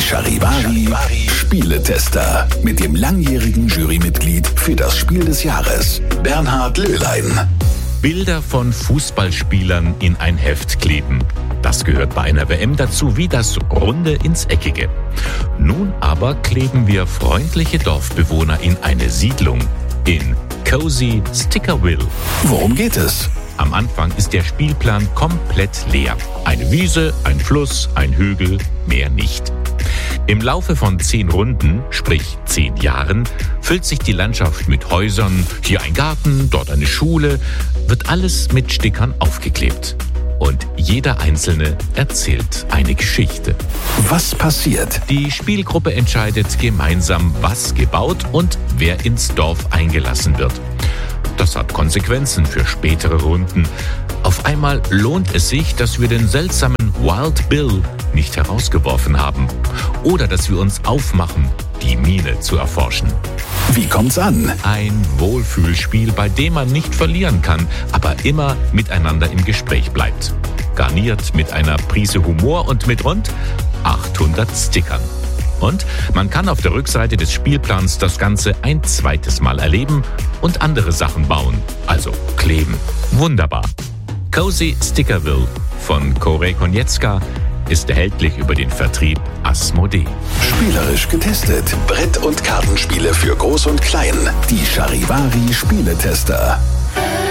Charivari Spieletester mit dem langjährigen Jurymitglied für das Spiel des Jahres, Bernhard Löhlein. Bilder von Fußballspielern in ein Heft kleben. Das gehört bei einer WM dazu wie das Runde ins Eckige. Nun aber kleben wir freundliche Dorfbewohner in eine Siedlung in Cozy Stickerville. Worum geht es? Am Anfang ist der Spielplan komplett leer. Eine Wiese, ein Fluss, ein Hügel, mehr nicht. Im Laufe von 10 Runden, sprich 10 Jahren, füllt sich die Landschaft mit Häusern, hier ein Garten, dort eine Schule, wird alles mit Stickern aufgeklebt. Und jeder Einzelne erzählt eine Geschichte. Was passiert? Die Spielgruppe entscheidet gemeinsam, was gebaut und wer ins Dorf eingelassen wird. Das hat Konsequenzen für spätere Runden. Auf einmal lohnt es sich, dass wir den seltsamen Wild Bill nicht herausgeworfen haben. Oder dass wir uns aufmachen, die Mine zu erforschen. Wie kommt's an? Ein Wohlfühlspiel, bei dem man nicht verlieren kann, aber immer miteinander im Gespräch bleibt. Garniert mit einer Prise Humor und mit rund 800 Stickern. Und man kann auf der Rückseite des Spielplans das Ganze ein zweites Mal erleben und andere Sachen bauen, also kleben. Wunderbar. Cozy Stickerville von Korey Konietzka ist erhältlich über den Vertrieb Asmodee. Spielerisch getestet. Brett- und Kartenspiele für Groß und Klein. Die Charivari Spieletester.